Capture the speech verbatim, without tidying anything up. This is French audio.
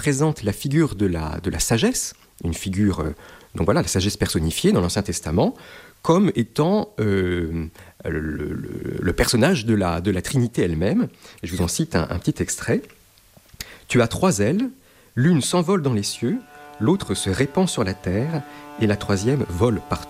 présente la figure de la, de la sagesse, une figure, euh, donc voilà, la sagesse personnifiée dans l'Ancien Testament, comme étant euh, le, le, le personnage de la, de la Trinité elle-même. Et je vous en cite un, un petit extrait. « Tu as trois ailes, l'une s'envole dans les cieux, l'autre se répand sur la terre, et la troisième vole partout. »